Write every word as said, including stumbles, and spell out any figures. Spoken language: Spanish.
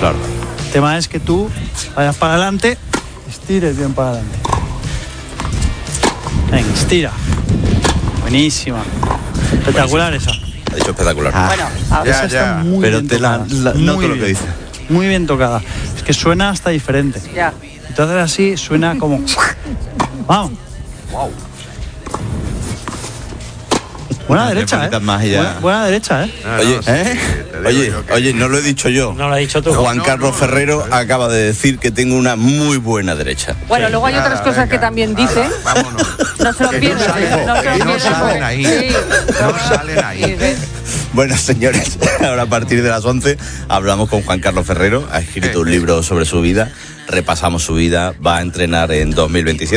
Claro. El tema es que tú vayas para adelante, estires bien para adelante. Venga, estira. Buenísima. Espectacular Buenísima. esa. Ha dicho espectacular. Ah, bueno, a esa ya, está ya. muy Pero bien te la, tocada. la muy noto lo que bien. dice. Muy bien tocada. Es que suena hasta diferente. Ya. Entonces así suena como... Vamos. Wow. Buena Unas derecha, diez ¿eh? más y ya. Buena, buena derecha, ¿eh? No, Oye, no, sí, ¿eh? te digo Oye, yo que- oye, no lo he dicho yo. No lo has dicho tú. Juan No, Carlos no, Ferrero no, acaba de decir que tengo una muy buena derecha. Bueno, Sí. luego hay Nada, otras cosas venga, que también nada, dice. Vámonos. No se lo Que no pierdas, salen, ¿eh? No se lo que no pierdas. salen ahí. Sí. No salen ahí. Sí, sí. Bueno, señores, ahora a partir de las once hablamos con Juan Carlos Ferrero. Ha escrito un libro sobre su vida. Repasamos su vida. Va a entrenar en dos mil veintisiete.